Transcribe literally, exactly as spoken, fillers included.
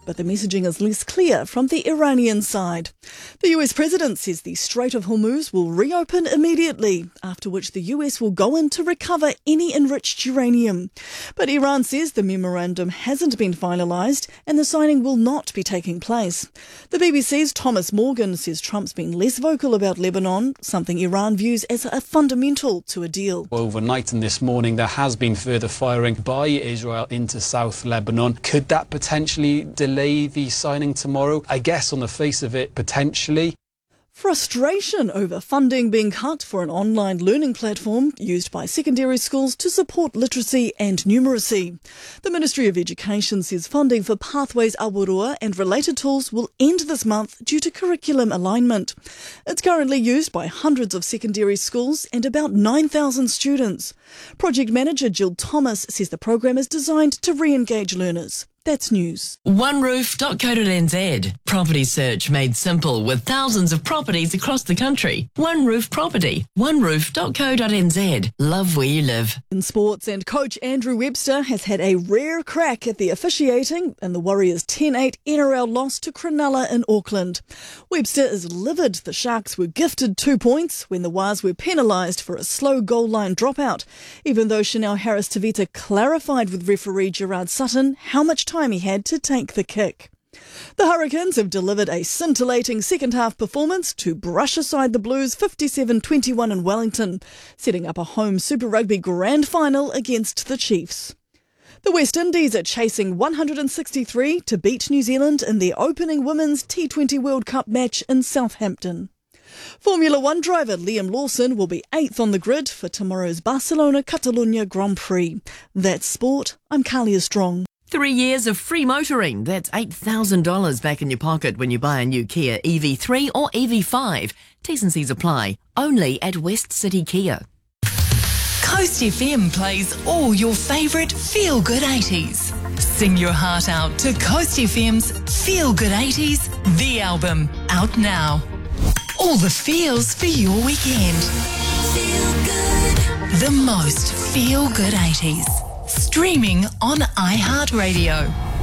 but the messaging is less clear from the Iranian side. The U S president says the Strait of Hormuz will reopen immediately, after which the U S will go in to recover any enriched uranium. But Iran says the memorandum hasn't been finalised and the signing will not be taking place. The B B C's Thomas Morgan says Trump's been less vocal about Lebanon, something Iran views as a fundamental to a deal. Overnight and this morning there has been further firing by Israel into South Lebanon. Could that potentially delay the signing tomorrow? I guess on the face of it, potentially. Frustration over funding being cut for an online learning platform used by secondary schools to support literacy and numeracy. The Ministry of Education says funding for Pathways Awarua and related tools will end this month due to curriculum alignment. It's currently used by hundreds of secondary schools and about nine thousand students. Project manager Jill Thomas says the program is designed to re-engage learners. That's news. one roof dot co dot n z. Property search made simple with thousands of properties across the country. One Roof Property. one roof dot co dot n z. Love where you live. In sports, and coach Andrew Webster has had a rare crack at the officiating in the Warriors' ten eight N R L loss to Cronulla in Auckland. Webster is livid the Sharks were gifted two points when the Wars were penalised for a slow goal line dropout, even though Chanel Harris-Tavita clarified with referee Gerard Sutton how much time time he had to take the kick. The Hurricanes have delivered a scintillating second-half performance to brush aside the Blues fifty-seven twenty-one in Wellington, setting up a home Super Rugby grand final against the Chiefs. The West Indies are chasing one hundred sixty-three to beat New Zealand in their opening Women's T twenty World Cup match in Southampton. Formula One driver Liam Lawson will be eighth on the grid for tomorrow's Barcelona-Catalunya Grand Prix. That's sport. I'm Kalia Strong. Three years of free motoring. That's eight thousand dollars back in your pocket when you buy a new Kia E V three or E V five. T's and C's apply. Only at West City Kia. Coast F M plays all your favourite feel-good eighties. Sing your heart out to Coast F M's Feel Good eighties, the album, out now. All the feels for your weekend. Feel good. The most feel-good eighties. Streaming on iHeartRadio.